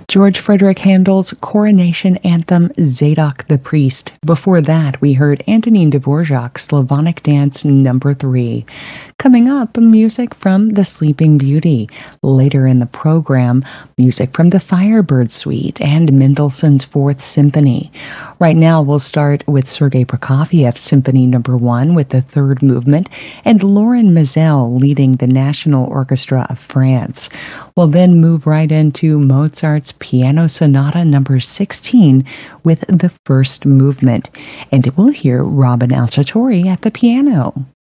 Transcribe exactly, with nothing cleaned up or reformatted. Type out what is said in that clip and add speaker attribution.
Speaker 1: George Frederick Handel's coronation anthem, Zadok the Priest. Before that, we heard Antonin Dvorak's Slavonic Dance Number three. Coming up, music from The Sleeping Beauty. Later in the program, music from the Firebird Suite and Mendelssohn's Fourth Symphony. Right now, we'll start with Sergei Prokofiev's Symphony Number one with the third movement, and Lauren Mazel leading the National Orchestra of France. We'll then move right into Mozart's Piano Sonata Number sixteen with the first movement, and we'll hear Robin Alciatori at the piano.